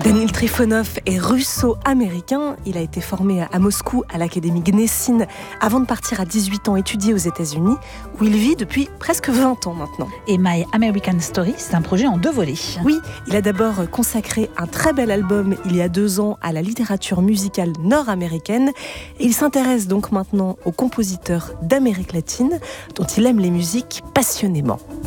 Danil Trifonov est russo-américain. Il a été formé à Moscou à l'Académie Gnessine avant de partir à 18 ans étudier aux États-Unis, où il vit depuis presque 20 ans maintenant. Et My American Story, c'est un projet en 2 volets. Oui, il a d'abord consacré un très bel album il y a 2 ans à la littérature musicale nord-américaine. Et il s'intéresse donc maintenant aux compositeurs d'Amérique latine, dont il aime les musiques passionnément.